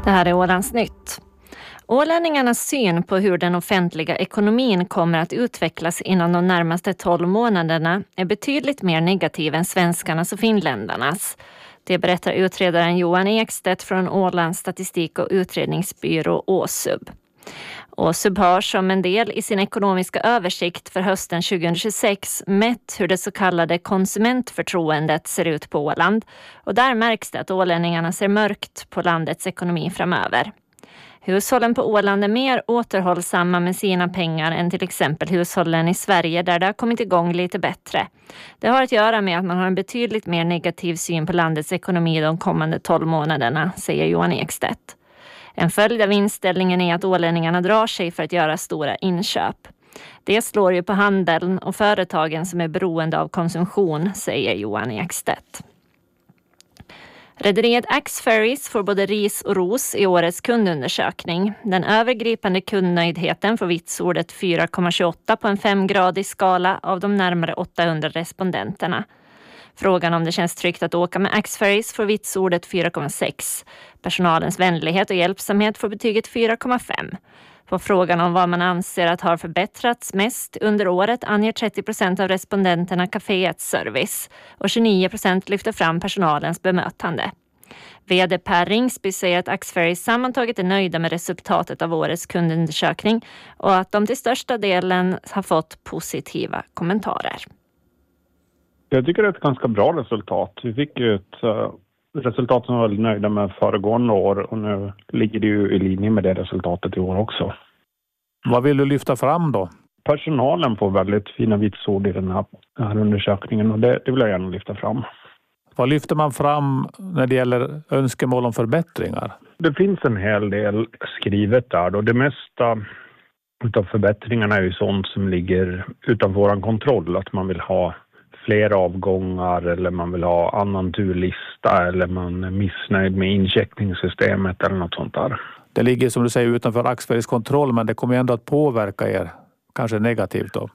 Det här är Ålandsnytt. Ålänningarnas syn på hur den offentliga ekonomin kommer att utvecklas inom de närmaste 12 månaderna är betydligt mer negativ än svenskarnas och finländarnas. Det berättar utredaren Johan Ekstedt från Ålands statistik- och utredningsbyrå ÅSUB. ÅSUB har som en del i sin ekonomiska översikt för hösten 2026 mätt hur det så kallade konsumentförtroendet ser ut på Åland. Och där märks det att ålänningarna ser mörkt på landets ekonomi framöver. Hushållen på Åland är mer återhållsamma med sina pengar än till exempel hushållen i Sverige där det har kommit igång lite bättre. Det har att göra med att man har en betydligt mer negativ syn på landets ekonomi de kommande 12 månaderna, säger Johan Ekstedt. En följd av inställningen är att ålänningarna drar sig för att göra stora inköp. Det slår ju på handeln och företagen som är beroende av konsumtion, säger Johan Ekstedt. Rederiet Axferries får både ris och ros i årets kundundersökning. Den övergripande kundnöjdheten får vitsordet 4,28 på en 5-gradig skala av de närmare 800 respondenterna. Frågan om det känns tryggt att åka med Axferries får vitsordet 4,6. Personalens vänlighet och hjälpsamhet får betyget 4,5. På frågan om vad man anser att har förbättrats mest under året anger 30% av respondenterna kaféets service och 29% lyfter fram personalens bemötande. VD Per Ringsby säger att Axferries sammantaget är nöjda med resultatet av årets kundundersökning och att de till största delen har fått positiva kommentarer. Jag tycker det är ett ganska bra resultat. Vi fick ju ett resultat som var väldigt nöjda med föregående år och nu ligger det ju i linje med det resultatet i år också. Vad vill du lyfta fram då? Personalen får väldigt fina vitsord i den här undersökningen och det vill jag gärna lyfta fram. Vad lyfter man fram när det gäller önskemål om förbättringar? Det finns en hel del skrivet där och det mesta utav förbättringarna är ju sånt som ligger utanför vår kontroll. Att man vill ha fler avgångar eller man vill ha annan turlista eller man är missnöjd med incheckningssystemet eller något sånt där. Det ligger som du säger utanför Axferries kontroll men det kommer ändå att påverka er, kanske negativt då?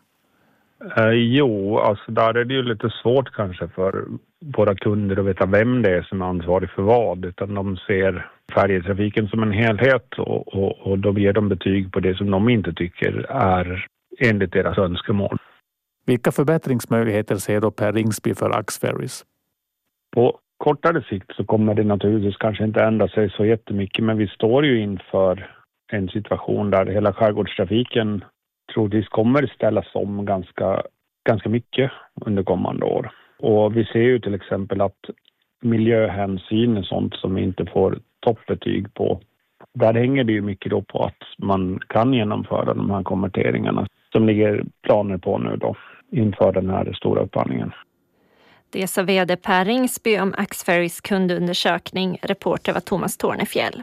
Jo, alltså där är det ju lite svårt kanske för våra kunder att veta vem det är som är ansvarig för vad. Utan de ser färjetrafiken som en helhet och då ger de betyg på det som de inte tycker är enligt deras önskemål. Vilka förbättringsmöjligheter ser då Per Ringsby för Axferries? På kortare sikt så kommer det naturligtvis kanske inte ändra sig så jättemycket men vi står ju inför en situation där hela skärgårdstrafiken troligtvis kommer ställas om ganska mycket under kommande år. Och vi ser ju till exempel att miljöhänsyn är sånt som vi inte får toppbetyg på. Där hänger det ju mycket då på att man kan genomföra de här konverteringarna som ligger planer på nu då inför den här stora upphandlingen. Det sa VD Per Ringsby om Axferries kundundersökning. Reporter var Thomas Tornefjäll.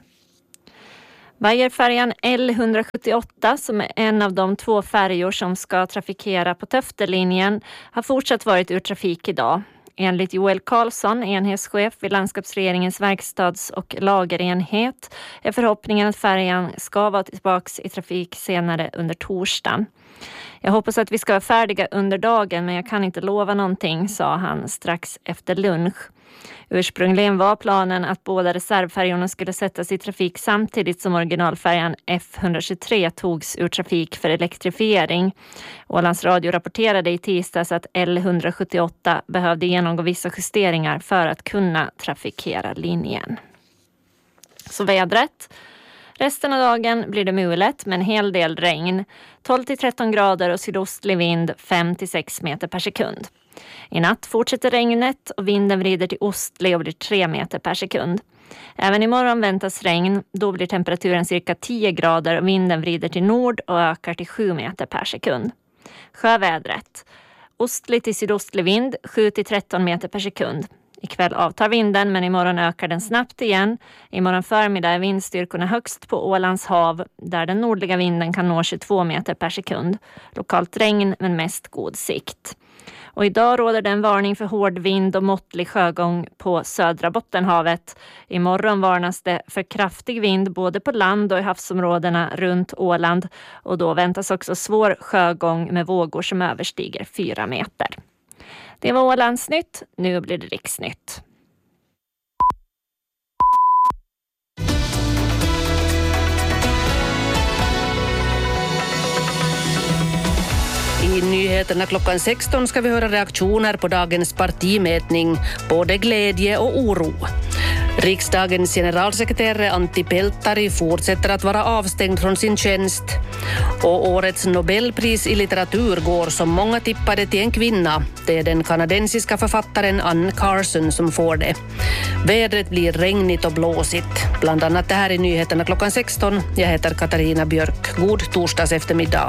Vajerfärjan L178 som är en av de 2 färjor som ska trafikera på Töftelinjen har fortsatt varit ur trafik idag. Enligt Joel Karlsson, enhetschef vid landskapsregeringens verkstads- och lagerenhet, är förhoppningen att färjan ska vara tillbaka i trafik senare under torsdagen. Jag hoppas att vi ska vara färdiga under dagen men jag kan inte lova någonting, sa han strax efter lunch. Ursprungligen var planen att båda reservfärjorna skulle sättas i trafik samtidigt som originalfärjan F123 togs ur trafik för elektrifiering. Ålands Radio rapporterade i tisdags att L178 behövde genomgå vissa justeringar för att kunna trafikera linjen. Så vädret. Resten av dagen blir det mulet med en hel del regn. 12-13 grader och sydostlig vind 5-6 meter per sekund. I natt fortsätter regnet och vinden vrider till ostlig och blir 3 meter per sekund. Även imorgon väntas regn, då blir temperaturen cirka 10 grader och vinden vrider till nord och ökar till 7 meter per sekund. Sjövädret. Ostlig till sydostlig vind 7-13 meter per sekund. Ikväll avtar vinden men imorgon ökar den snabbt igen. Imorgon förmiddag är vindstyrkorna högst på Ålands hav där den nordliga vinden kan nå 22 meter per sekund. Lokalt regn men mest god sikt. Och idag råder det en varning för hård vind och måttlig sjögång på södra Bottenhavet. Imorgon varnas det för kraftig vind både på land och i havsområdena runt Åland. Och då väntas också svår sjögång med vågor som överstiger 4 meter. Det var Ålandsnytt, nu blir det riksnytt. nyheterna klockan 16 ska vi höra reaktioner på dagens partimätning, både glädje och oro. Riksdagens generalsekreterare Antti Pelttari fortsätter att vara avstängd från sin tjänst. Och årets Nobelpris i litteratur går som många tippade till en kvinna. Det är den kanadensiska författaren Anne Carson som får det. Vädret blir regnigt och blåsigt. Bland annat det här i nyheterna klockan 16. Jag heter Katarina Björk. God torsdags eftermiddag.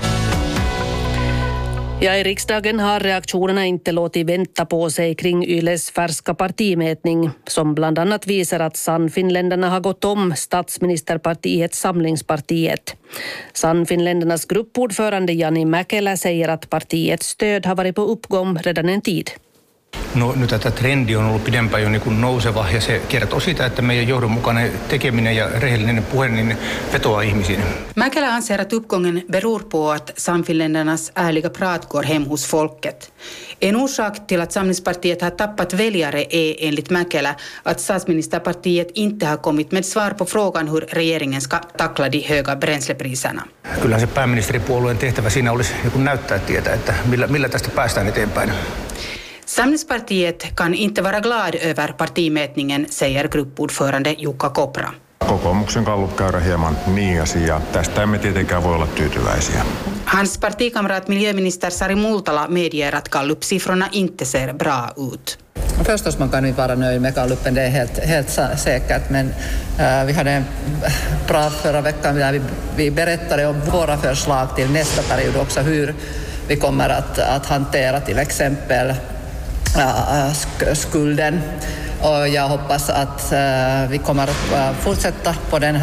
Ja, i riksdagen har reaktionerna inte låtit vänta på sig kring Yles färska partimätning som bland annat visar att Sannfinländarna har gått om statsministerpartiet Samlingspartiet. Sannfinländarnas gruppordförande Jani Mäkelä säger att partiets stöd har varit på uppgång redan en tid. No, nyt tätä trendi on ollut pidempään jo niin kuin nouseva ja se kertoo sitä, että meidän johdonmukainen tekeminen ja rehellinen puhe niin vetoaa ihmisiin. Mäkelä anser att uppgången beror på att Sannfinländarnas ärliga prat går hem hos folket. En orsak till att Samlingspartiet har tappat väljare är enligt Mäkelä att statsministerpartiet inte har kommit med svar på frågan hur regeringen ska tackla de höga bränslepriserna. Kyllähän se pääministeripuolueen tehtävä siinä olisi joku näyttää tietä, että millä tästä päästään eteenpäin. Samlingspartiet kan inte vara glad över partimätningen, säger gruppordförande Jukka Kopra. Kokoomuksen gallupkäyrä hieman niiasi ja tästä emme tietenkään voi olla tyytyväisiä. Hans partikamrat miljöminister Sari Multala medger att gallupsiffrorna inte ser bra ut. Förstås man kan inte vara nöjd med gallupen, det är helt säkert, men vi hade en prat förra veckan där vi berättade om våra förslag till nästa period också, hur vi kommer att hantera till exempel skulden, och jag hoppas att vi kommer att fortsätta på det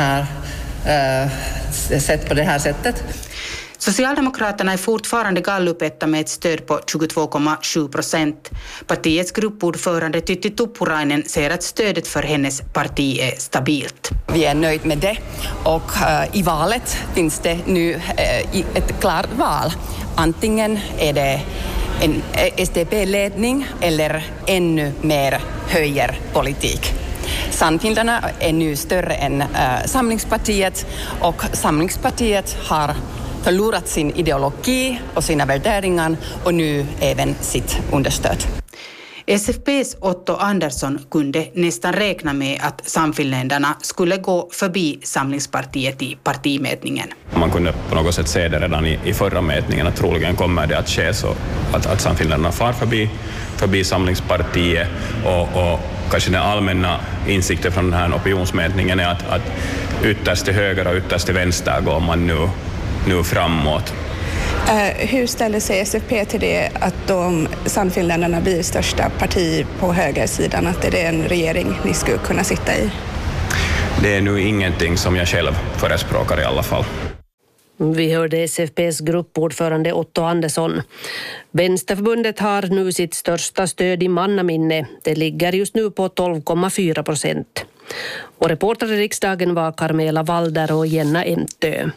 här sättet. Socialdemokraterna är fortfarande gallupetta med ett stöd på 22,7%. Partiets gruppordförande Tytti Tuppurainen säger att stödet för hennes parti är stabilt. Vi är nöjd med det, och i valet finns det nu ett klart val. Antingen är det en SDP-ledning eller ännu mer högerpolitik. Sannfinländarna är nu större än Samlingspartiet, och Samlingspartiet har förlorat sin ideologi och sina värderingar och nu även sitt understöd. SFP:s Otto Andersson kunde nästan räkna med att Sannfinländarna skulle gå förbi Samlingspartiet i partimätningen. Man kunde på något sätt se det redan i förra mätningen att troligen kommer det att ske så att Sannfinländarna far förbi Samlingspartiet, och kanske den allmänna insikten från den här opinionsmätningen är att ytterst till höger och ytterst till vänster går man nu framåt. Hur ställer sig SFP till det att Sannfinländarna blir största parti på högersidan, att det är en regering ni skulle kunna sitta i? Det är nu ingenting som jag själv förespråkar i alla fall. Vi hörde SFP:s gruppordförande Otto Andersson. Vänsterförbundet har nu sitt största stöd i mannaminne. Det ligger just nu på 12,4%. Och reporter i riksdagen var Carmela Walder och Jenna Emtö.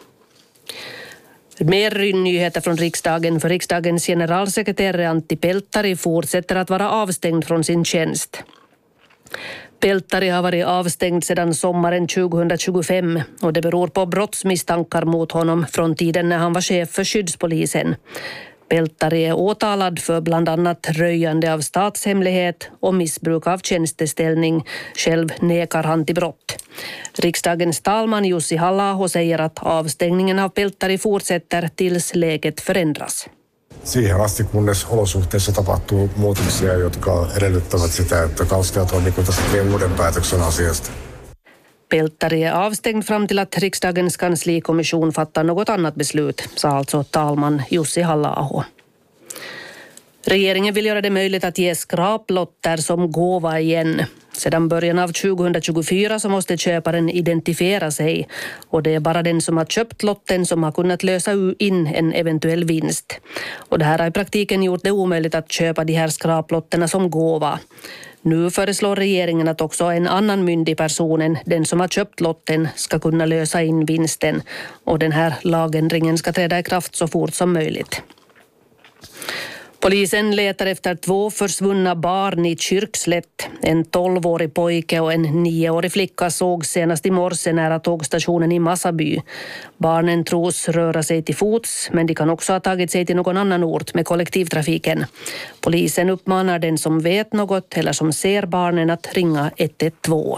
Mer nyheter från riksdagen, för riksdagens generalsekreterare Antti Pelttari fortsätter att vara avstängd från sin tjänst. Pelttari har varit avstängd sedan sommaren 2025 och det beror på brottsmisstankar mot honom från tiden när han var chef för skyddspolisen. Pelttari är åtalad för bland annat röjande av statshemlighet och missbruk av tjänsteställning. Själv nekar han till brott. Riksdagens talman Jussi Halla-aho säger att avstängningen av Pelttari fortsätter tills läget förändras. Siihen asti, kunnes olosuhteissa tapahtuu muutoksia, jotka edellyttävät sitä, että kansliatoimikunta tekee uuden päätöksen asiasta. Pelttari är avstängd fram till att riksdagens kanslikommission fattar något annat beslut, sa alltså talman Jussi Halla-aho. Regeringen vill göra det möjligt att ge skraplotter som gåva igen. Sedan början av 2024 så måste köparen identifiera sig, och det är bara den som har köpt lotten som har kunnat lösa in en eventuell vinst. Och det här har i praktiken gjort det omöjligt att köpa de här skraplotterna som gåva. Nu föreslår regeringen att också en annan myndig person än den som har köpt lotten ska kunna lösa in vinsten, och den här lagändringen ska träda i kraft så fort som möjligt. Polisen letar efter 2 försvunna barn i Kyrkslätt. En 12-årig pojke och en 9-årig flicka såg senast i morse nära tågstationen i Massaby. Barnen tros röra sig till fots, men de kan också ha tagit sig till någon annan ort med kollektivtrafiken. Polisen uppmanar den som vet något eller som ser barnen att ringa 112.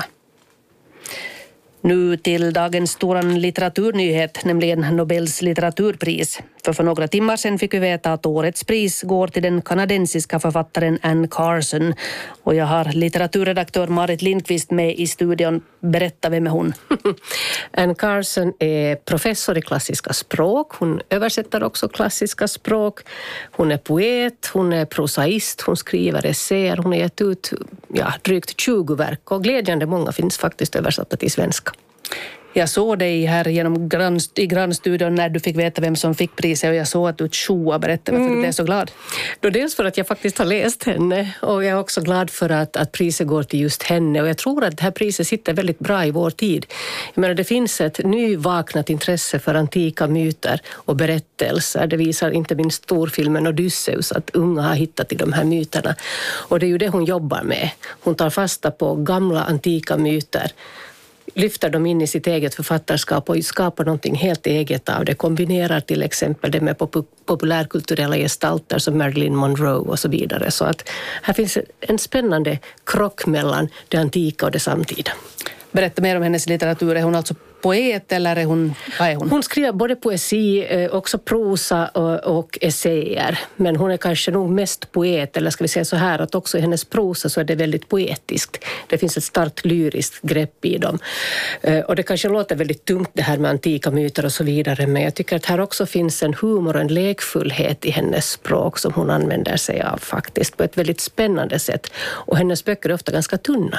Nu till dagens stora litteraturnyhet, nämligen Nobels litteraturpris. För några timmar sedan fick vi veta att årets pris går till den kanadensiska författaren Anne Carson. Och jag har litteraturredaktör Marit Lindqvist med i studion. Berätta, vem är hon? Anne Carson är professor i klassiska språk. Hon översätter också klassiska språk. Hon är poet, hon är prosaist, hon skriver essäer. Hon har gett ut drygt 20 verk och glädjande många finns faktiskt översatta till svenska. Jag såg dig här i grannstudion när du fick veta vem som fick priset och jag såg att du tjoa. Berätta varför du blev så glad. Dels för att jag faktiskt har läst henne och jag är också glad för att priset går till just henne och jag tror att det här priset sitter väldigt bra i vår tid. Jag menar, det finns ett nyvaknat intresse för antika myter och berättelser. Det visar inte minst storfilmen Odysseus att unga har hittat i de här myterna och det är ju det hon jobbar med. Hon tar fasta på gamla antika myter, lyfter dem in i sitt eget författarskap och skapar någonting helt eget av det. Kombinerar till exempel det med populärkulturella gestalter som Marilyn Monroe och så vidare. Så att här finns en spännande krock mellan det antika och det samtida. Berätta mer om hennes litteratur. Är hon alltså poet eller vad är hon? Hon skriver både poesi, också prosa och essäer. Men hon är kanske nog mest poet, eller ska vi säga så här att också i hennes prosa så är det väldigt poetiskt. Det finns ett starkt lyriskt grepp i dem. Och det kanske låter väldigt tungt det här med antika myter och så vidare, men jag tycker att här också finns en humor och en lekfullhet i hennes språk som hon använder sig av faktiskt på ett väldigt spännande sätt. Och hennes böcker är ofta ganska tunna.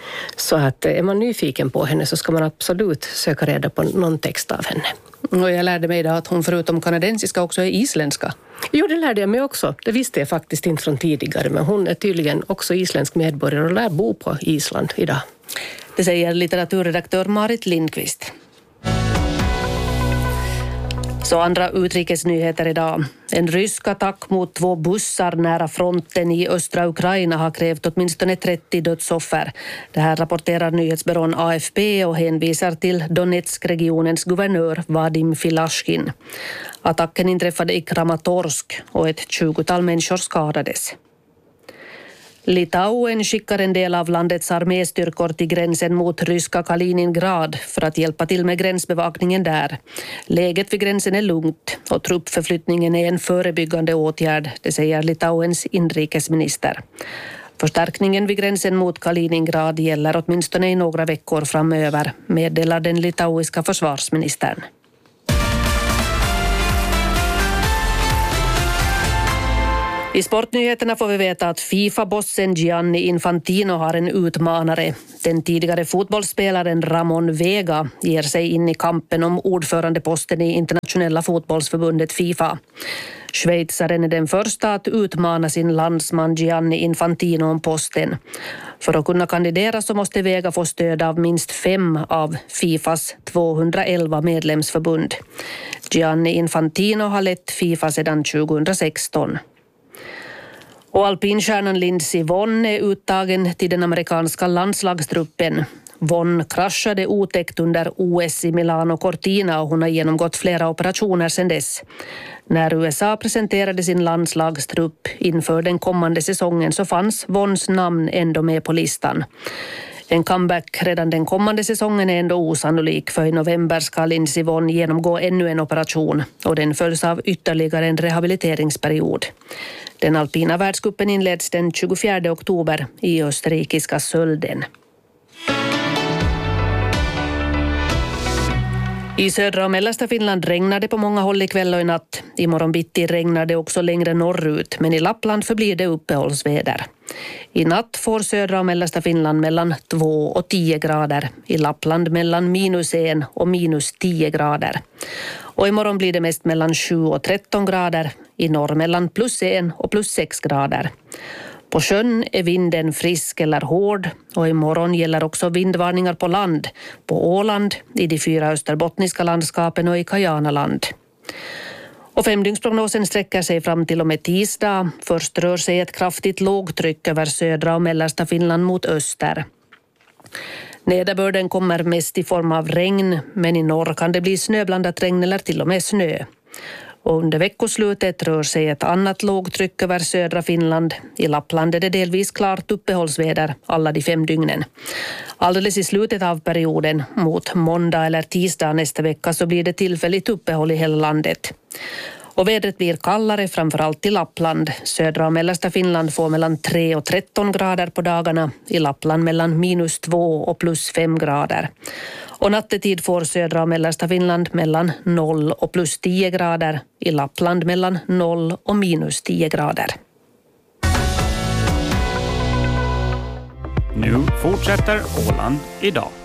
Så att är man nyfiken på henne så ska man absolut söka reda på någon text av henne. Och jag lärde mig idag att hon förutom kanadensiska också är isländska. Jo, det lärde jag mig också. Det visste jag faktiskt inte från tidigare. Men hon är tydligen också isländsk medborgare och lär bo på Island idag. Det säger litteraturredaktör Marit Lindqvist. Så andra utrikesnyheter idag. En rysk attack mot 2 bussar nära fronten i östra Ukraina har krävt åtminstone 30 dödsoffer. Det här rapporterar nyhetsbyrån AFP och hänvisar till Donetsk-regionens guvernör Vadim Filashkin. Attacken inträffade i Kramatorsk och ett 20-tal människor skadades. Litauen skickar en del av landets arméstyrkor till gränsen mot ryska Kaliningrad för att hjälpa till med gränsbevakningen där. Läget vid gränsen är lugnt och truppförflyttningen är en förebyggande åtgärd, det säger Litauens inrikesminister. Förstärkningen vid gränsen mot Kaliningrad gäller åtminstone i några veckor framöver, meddelar den litauiska försvarsministern. I sportnyheterna får vi veta att FIFA-bossen Gianni Infantino har en utmanare. Den tidigare fotbollsspelaren Ramon Vega ger sig in i kampen om ordförandeposten i internationella fotbollsförbundet FIFA. Schweizaren är den första att utmana sin landsman Gianni Infantino om posten. För att kunna kandidera så måste Vega få stöd av minst 5 av FIFAs 211 medlemsförbund. Gianni Infantino har lett FIFA sedan 2016. Och alpinstjärnan Lindsey Vonn är uttagen till den amerikanska landslagstruppen. Vonn kraschade otäckt under OS i Milano Cortina och hon har genomgått flera operationer sedan dess. När USA presenterade sin landslagstrupp inför den kommande säsongen så fanns Vonns namn ändå med på listan. En comeback redan den kommande säsongen är ändå osannolik, för i november ska Lindsey Vonn genomgå ännu en operation och den följs av ytterligare en rehabiliteringsperiod. Den alpina världscupen inleds den 24 oktober i österrikiska Sölden. I södra och mellersta Finland regnar det på många håll ikväll och i natt. Imorgon bitti regnar det också längre norrut, men i Lappland förblir det uppehållsväder. I natt får södra och mellersta Finland mellan 2 och 10 grader. I Lappland mellan -1 och -10 grader. Och imorgon blir det mest mellan 7 och 13 grader. I norr mellan +1 och +6 grader. På sjön är vinden frisk eller hård och imorgon gäller också vindvarningar på land, på Åland, i de 4 österbottniska landskapen och i Kajanaland. Och femdygnsprognosen sträcker sig fram till och med tisdag. Först rör sig ett kraftigt lågtryck över södra och mellersta Finland mot öster. Nederbörden kommer mest i form av regn, men i norr kan det bli snöblandat regn eller till och med snö. Och under veckoslutet rör sig ett annat lågtryck över södra Finland. I Lappland är det delvis klart uppehållsväder alla de 5 dygnen. Alldeles i slutet av perioden, mot måndag eller tisdag nästa vecka, så blir det tillfälligt uppehåll i hela landet. Och vädret blir kallare framförallt i Lappland. Södra och mellersta Finland får mellan 3 och 13 grader på dagarna. I Lappland mellan -2 och +5 grader. Och nattetid får södra och mellersta Finland mellan 0 och +10 grader. I Lappland mellan 0 och -10 grader. Nu fortsätter Åland idag.